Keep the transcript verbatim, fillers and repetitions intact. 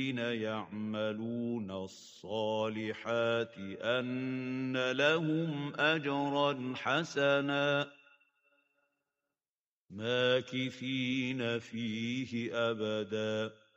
يعملون الصالحات أن لهم أجرا حسنا ماكثين فيه أبدا